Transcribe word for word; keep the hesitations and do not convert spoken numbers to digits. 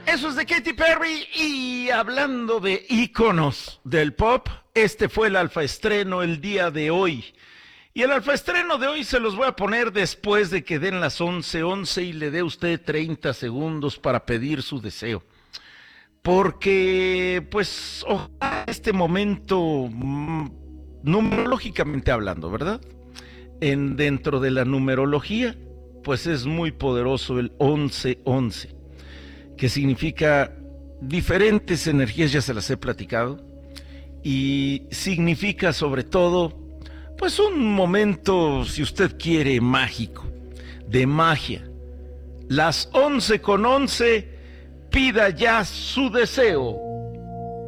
Eso es de Katy Perry. Y hablando de íconos del pop, este fue el alfa estreno el día de hoy. Y el alfa estreno de hoy se los voy a poner después de que den las once once y le dé usted treinta segundos para pedir su deseo. Porque, pues, ojalá este momento, mmm, numerológicamente hablando, ¿verdad? En, dentro de la numerología, pues es muy poderoso el once once, que significa diferentes energías, ya se las he platicado, y significa sobre todo, pues un momento, si usted quiere, mágico, de magia. Las once con once, pida ya su deseo.